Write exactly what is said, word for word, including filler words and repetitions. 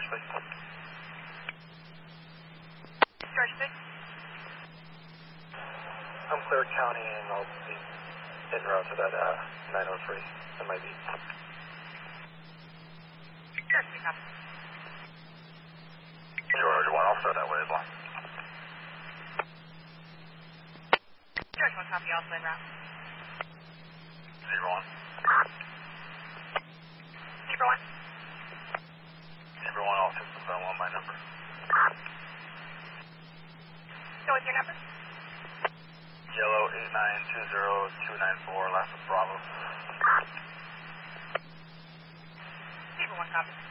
please. George six. I'm Clear County, and I'll be en route to that uh, nine oh three. That might be. George six, copy. George one, I'll throw that way as well. George one, copy, also en route. Zero one. Zebra one. Zebra one, all systems on one, my number. So what's your number? Yellow eight nine two zero two nine four, last of Bravo. Zebra one, copy.